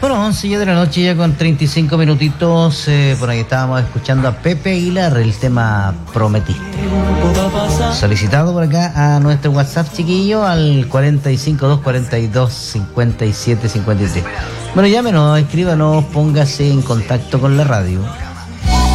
Bueno, 11 ya de la noche, ya con 35 minutitos. Por ahí estábamos escuchando a Pepe Aguilar, el tema Prometiste. Solicitado por acá a nuestro WhatsApp, chiquillo, al 452425753. Bueno, llámenos, escríbanos, póngase en contacto con la radio.